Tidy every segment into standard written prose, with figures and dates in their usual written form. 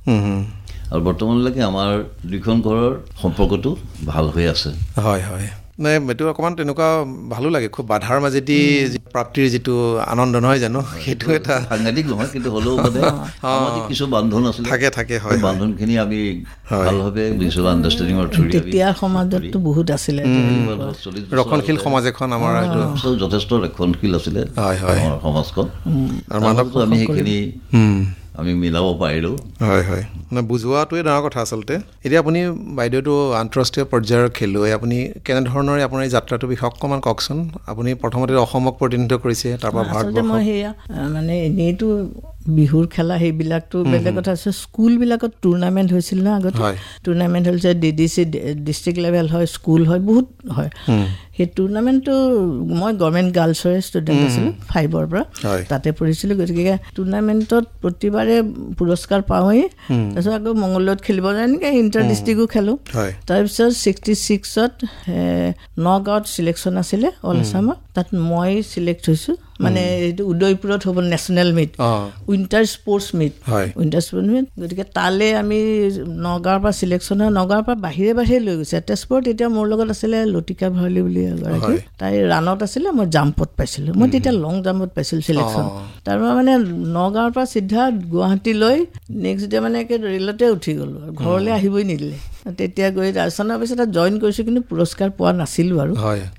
আৰু বৰ্তমানলৈকে আমাৰ দুখন ঘৰৰ সম্পৰ্কটো ভাল হৈ আছে হয় হয় নাই এইটো অকণমান তেনেকুৱা ভালো লাগে খুব বাধাৰ মাজেদি প্ৰাপ্তিৰ যিটো আনন্দ নহয় জানো সেইটো এটা সাংঘাতিক নহয় কিন্তু হ'লেও মানে সামাজিক কিছু বান্ধোন আছিলে থাকে হয় বান্ধোনখিনি আমি ভালভাৱে মিউচুৱেল আণ্ডাৰষ্টেণ্ডিঙৰ থ্ৰুৰে তেতিয়া সমাজতো বহুত আছিলে ৰক্ষণশীল সমাজ এখন আমাৰ এইটো যথেষ্ট ৰক্ষণশীল আছিলে আমাৰ সমাজখন আৰু মানৱটো আমি সেইখিনি আমি মিলাব পাৰিলোঁ হয় হয় মানে বুজোৱাটোৱে ডাঙৰ কথা আচলতে এতিয়া আপুনি বাইদেউটো আন্তঃৰাষ্ট্ৰীয় পৰ্যায়ৰ খেলুৱৈ আপুনি কেনেধৰণৰ আপোনাৰ এই যাত্ৰাটোৰ বিষয়ে অকণমান কওকচোন আপুনি প্ৰথমতে অসমক প্ৰতিনিধিত্ব কৰিছে তাৰপৰা ভাৰতবৰ্ষ মই সেয়া মানে এনেইতো বিহুৰ খেলা সেইবিলাকতো বেলেগ কথা আছে স্কুলবিলাকত টুৰ্ণামেণ্ট হৈছিল ন আগতে টুৰ্ণামেণ্ট হৈছে DDC ডিষ্ট্ৰিক্ট লেভেল হয় স্কুল হয় বহুত হয় সেই টুৰ্ণামেণ্টটো মই গভৰ্ণমেণ্ট গাৰ্লছৰে ষ্টুডেণ্ট আছিলোঁ 5ৰ পৰা তাতে পঢ়িছিলোঁ গতিকে টুৰ্ণামেণ্টত প্ৰতিবাৰে পুৰস্কাৰ পাওঁৱেই তাৰপিছত আকৌ মংগলদৈত খেলিব যায় এনেকৈ ইণ্টাৰ ডিষ্ট্ৰিক্টো খেলোঁ তাৰপিছত 66ত নগাঁৱত চিলেকশ্যন আছিলে অল আছামৰ তাত মই চিলেক্ট হৈছোঁ মানে এইটো উদয়পুৰত হ'ব national meat winter sports meat গতিকে তালৈ আমি নগাঁৱৰ পৰা চিলেকশ্যন হয় নগাঁৱৰ পৰা বাহিৰে বাহিৰে লৈ গৈছে তেজপুৰত এতিয়া মোৰ লগত আছিলে লতিকা ভৰালী বুলি এগৰাকী তাই ৰাণত আছিলে মই জাম্পত পাইছিলোঁ মই তেতিয়া লং জাম্পত পাইছিলোঁ চিলেকশ্যন তাৰপৰা মানে নগাঁৱৰ পৰা চিধা গুৱাহাটীলৈ নেক্সট ডে মানে একে ৰেলতে উঠি গ'লোঁ আৰু ঘৰলৈ আহিবই নিদিলে তেতিয়া গৈ ৰাজস্থানৰ পিছত জইন কৰিছোঁ কিন্তু পুৰস্কাৰ পোৱা নাছিলোঁ আৰু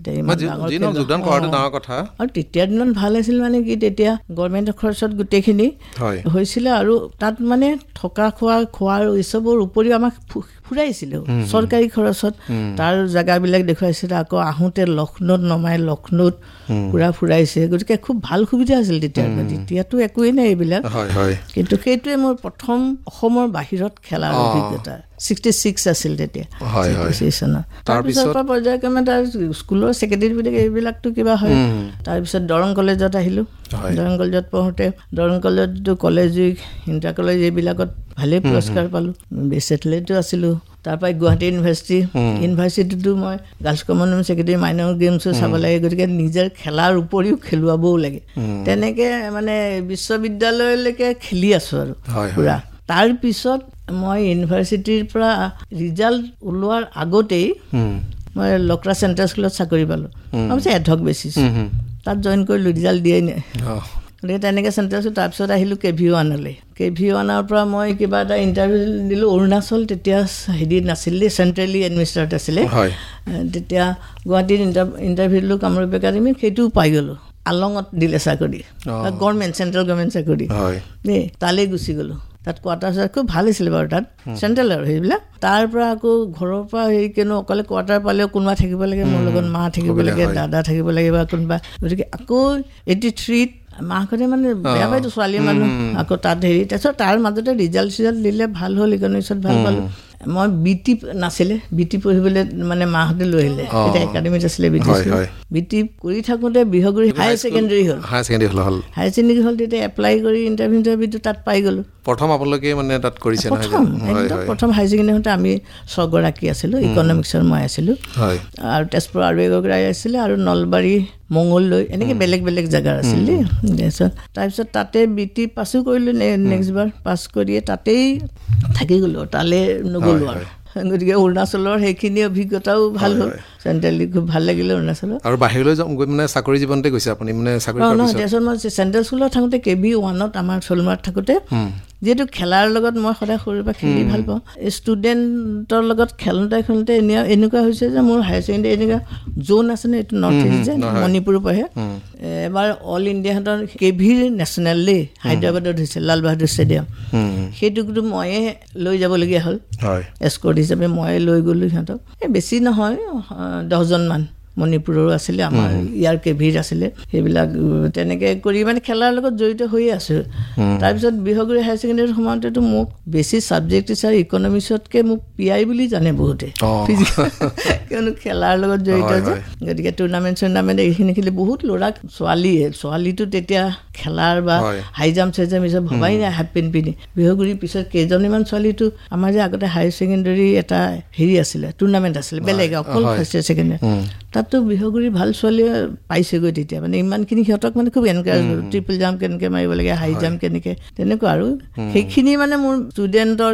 আৰু তেতিয়াৰ দিনত ভাল আছিল মানে কি তেতিয়া গভৰ্ণমেণ্টৰ খৰচত গোটেইখিনি হৈছিলে আৰু তাত মানে থকা খোৱাৰ এইচবৰ উপৰিও আমাক ফুৰাইছিলে চৰকাৰী খৰচত তাৰ জেগাবিলাক দেখুৱাইছিলে আকৌ আহোঁতে লক্ষ্ণৌত নমাই লক্ষ্ণৌত পুৰা ফুৰাইছে গতিকে খুব ভাল সুবিধা আছিল তেতিয়াতো একোৱেই নাই এইবিলাক কিন্তু সেইটোৱে মোৰ প্ৰথম অসমৰ বাহিৰত খেলাৰ অভিজ্ঞতা 66 আছিল তেতিয়া তাৰপিছৰ পৰা পৰ্যায়ক্ৰমে তাৰ স্কুলৰ ছেক্ৰেটেৰী এইবিলাকতো কিবা হয় তাৰপিছত দৰং কলেজত আহিলোঁ দৰং কলেজত পঢ়োঁতে দৰং কলেজতো কলেজ উইক ইণ্টাৰ কলেজ এইবিলাকত ভালেই পুৰস্কাৰ পালোঁ বেষ্ট এথলেটো আছিলোঁ তাৰপৰা গুৱাহাটী ইউনিভাৰ্চিটিতো মই গাৰ্লছ কমন ছেক্ৰেটেৰী মাইনৰ গেমছো চাব লাগে গতিকে নিজৰ খেলাৰ উপৰিও খেলুৱাবও লাগে তেনেকৈ মানে বিশ্ববিদ্যালয়লৈকে খেলি আছোঁ আৰু পুৰা তাৰপিছত মই ইউনিভাৰ্চিটিৰ পৰা ৰিজাল্ট ওলোৱাৰ আগতেই মই লকৰা চেণ্ট্ৰেল স্কুলত চাকৰি পালোঁ ভাবিছোঁ এডহক বেচিছ তাত জইন কৰিলোঁ ৰিজাল্ট দিয়াই নাই গতিকে তেনেকৈ চেণ্ট্ৰেল স্কুল তাৰপিছত আহিলোঁ KV1লৈ KV1ৰ পৰা মই কিবা এটা ইণ্টাৰভিউ দিলোঁ অৰুণাচল তেতিয়া হেৰি নাছিলে চেণ্ট্ৰেলি এডমিনিষ্ট্ৰেট আছিলে তেতিয়া গুৱাহাটীত ইণ্টাৰভিউ দিলোঁ কামৰূপ একাডেমীত সেইটোও পাই গ'লোঁ আলঙত দিলে চাকৰি গভৰ্ণমেণ্ট চেণ্ট্ৰেল গভৰ্ণমেণ্ট চাকৰি দেই তালৈ গুচি গ'লোঁ তাত কোৱাৰ্টাৰ খুব ভাল হৈছিলে বাৰু তাত চেণ্ট্ৰেল আৰু সেইবিলাক তাৰ পৰা আকৌ ঘৰৰ পৰা হেৰি কিনো অকলে কোৱাৰ্টাৰ পালেও কোনোবা থাকিব লাগে মোৰ লগত মা থাকিব লাগে দাদা থাকিব লাগে বা কোনোবা গতিকে আকৌ 83ত মাহঁতে মানে বেয়া পাইতো ছোৱালী মানুহ আকৌ তাত হেৰি তাৰপিছত তাৰ মাজতে ৰিজাল্ট দিলে ভাল হ'ল ইকনমিক্সত ভাল পালোঁ মই BT নাছিলে BT পঢ়িবলৈ মানে মাহঁতে লৈ আহিলে এতিয়া একাডেমিত আছিলে BT কৰি থাকোঁতে বিহগুৰি হায়াৰ ছেকেণ্ডেৰী হ'ল হায়াৰ ছেকেণ্ডেৰী হ'ল তেতিয়া এপ্লাই কৰি ইণ্টাৰভিউটো তাত পাই গ'লোঁ প্ৰথম আপোনালোকে মানে তাত কৰিছে প্ৰথম হায়াৰ ছেকেণ্ডেৰী হওঁতে আমি 6গৰাকী আছিলোঁ ইকনমিক্সৰ মই আছিলোঁ আৰু তেজপুৰ আৰু এগৰাকী আছিলে আৰু নলবাৰী মঙলদৈ এনেকৈ বেলেগ বেলেগ জেগাৰ আছিল দেই তাৰপিছত তাতে BT পাছো কৰিলোঁ নেক্সট বাৰ পাছ কৰিয়ে তাতেই থাকি গ'লোঁ তালৈ নগ'লোঁ আৰু গতিকে অৰুণাচলৰ সেইখিনি অভিজ্ঞতাও ভাল হ'ল চেণ্ট্ৰেলি খুব ভাল লাগিলে অৰুণাচলত আৰু বাহিৰলৈ মানে চাকৰি জীৱনতে গৈছে আপুনি মানে চাকৰি তাৰপিছত মই চেণ্ট্ৰেল স্কুলত থাকোঁতে KV1ত আমাৰ চলমাৰত থাকোঁতে যিহেতু খেলাৰ লগত মই সদায় সৰুৰ পৰা খেলি ভাল পাওঁ ষ্টুডেণ্টৰ লগত খেলোঁতে এনেকুৱা হৈছে যে মোৰ হায়াৰ ছেকেণ্ডেৰী এনেকুৱা জ'ন আছে নে এইটো নৰ্থ ইষ্ট যে মণিপুৰ পঢ়ে এবাৰ অল ইণ্ডিয়াহঁতৰ KVৰ নেশ্যনেল দেই হায়দৰাবাদত হৈছে লাল বাহাদুৰ ষ্টেডিয়াম সেইটোতো ময়ে লৈ যাবলগীয়া হ'ল এস্কৰ্ট হিচাপে ময়ে লৈ গ'লোঁ সিহঁতক বেছি নহয় 10জনমান মণিপুৰৰো আছিলে আমাৰ ইয়াৰ KVৰ আছিলে সেইবিলাক তেনেকৈ কৰি মানে খেলাৰ লগত জড়িত হৈয়ে আছোঁ তাৰপিছত বিহগুৰি হায়াৰ ছেকেণ্ডেৰীৰ সময়তেতো মোক বেছি ছাবজেক্ট টিচাৰ ইকনমিক্সতকৈ মোক PI বুলি জানে বহুতে কিয়নো খেলাৰ লগত জড়িত যে গতিকে টুৰ্ণামেণ্ট এইখিনি খেলি বহুত ল'ৰাক ছোৱালীটো তেতিয়া খেলাৰ বা হাই জাম্প হিচাপ ভবাই নাই হাফ পেণ্ট পিন্ধি বিহগুৰিৰ পিছত কেইজনীমান ছোৱালীটো আমাৰ যে আগতে হায়াৰ ছেকেণ্ডেৰী এটা হেৰি আছিলে টুৰ্ণামেণ্ট আছিলে বেলেগ অকল ফাৰ্ষ্ট ইয়াৰ ছেকেণ্ড ইয়াৰ তাততো বিহগুৰি ভাল ছোৱালীয়ে পাইছেগৈ তেতিয়া মানে ইমানখিনি সিহঁতক মানে খুব এনকাৰেজ কৰোঁ ট্ৰিপল জাম্প কেনেকৈ মাৰিব লাগে হাই জাম্প কেনেকৈ তেনেকুৱা আৰু সেইখিনি মানে মোৰ ষ্টুডেণ্টৰ